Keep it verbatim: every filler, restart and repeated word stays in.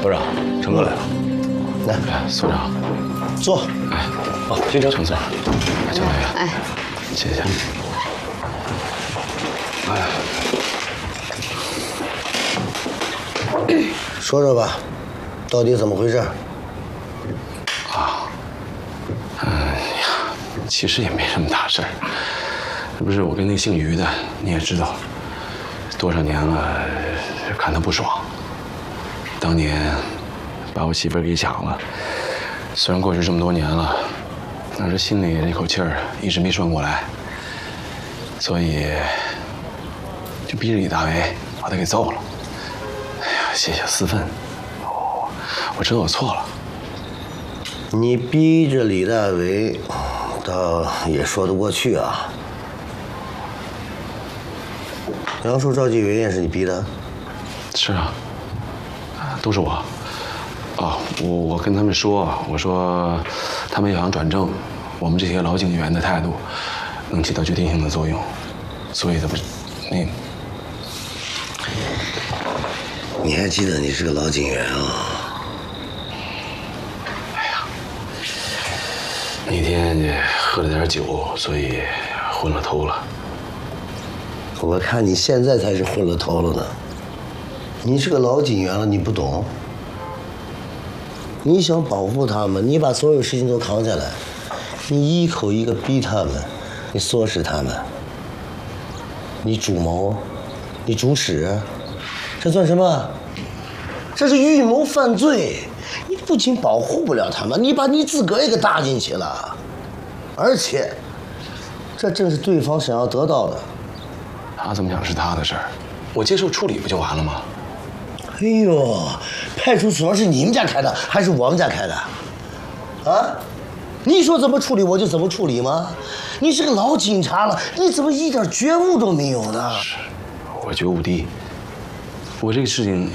所长，陈哥来了。 来， 哎，所长， 坐。 哎，哦，军长，陈所长，哎，陈导员， 哎， 谢谢。哎， 说说吧，到底怎么回事？ 啊，哎呀，其实也没什么大事儿。这不是我跟那姓于的，你也知道，多少年了，看他不爽。当年把我媳妇儿给抢了，虽然过去这么多年了，但是心里这口气儿一直没顺过来，所以就逼着李大为把他给揍了。哎呀，谢谢私愤，哦，我知道我错了。 你逼着李大为，倒也说得过去啊。杨树、赵继伟也是你逼的？ 是啊，都是我。哦，我我跟他们说，我说他们要想转正，我们这些老警员的态度能起到决定性的作用，所以他不是那。 你还记得你是个老警员啊？ 哎呀，那天喝了点酒，所以昏了头了。 我看你现在才是昏了头了呢。你是个老警员了，你不懂。你想保护他们，你把所有事情都扛下来，你一口一个逼他们，你唆使他们，你主谋，你主使，这算什么？这是预谋犯罪。你不仅保护不了他们，你把你自个儿也给搭进去了，而且，这正是对方想要得到的。 他怎么想是他的事儿，我接受处理不就完了吗？ 哎呦，派出所是你们家开的还是我们家开的？啊？你说怎么处理我就怎么处理吗？你是个老警察了，你怎么一点觉悟都没有呢？ 是，我觉悟低。我这个事情